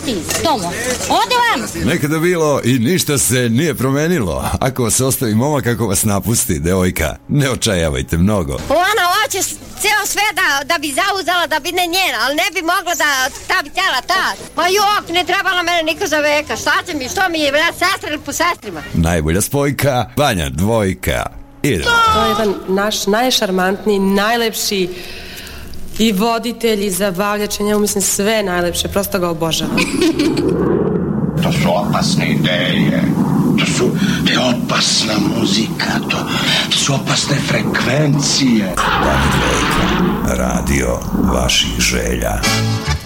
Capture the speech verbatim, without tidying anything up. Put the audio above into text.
ti, Tomo. Ode vam. Nekada bilo i ništa se nije promenilo. Ako vas ostavi momak, ako vas napusti, devojka, ne očajavajte mnogo. Ona hoće ceo sve da, da bi zauzela, da bi ne njena, ali ne bi mogla da ta bi tela ta. Ma jok, ne trebala mene niko za veka. Šta će mi, što mi je, vrat, sestra ili po sestrima? Najbolja spojka, Vanja dvojka. Idemo. To je jedan naš najšarmantniji, najlepši i voditelj i zabavljač, njemu mislim sve najlepše, prosto ga obožavam. To su opasne ideje, to su, to je opasna muzika, to, to su opasne frekvencije. Vanja dvojka, radio vaših želja.